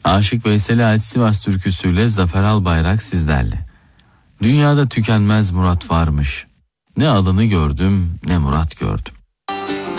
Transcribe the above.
Aşık Veysel'e ait Sivas türküsüyle Zafer Albayrak sizlerle. Dünyada tükenmez murat varmış. Ne alını gördüm ne murat gördüm.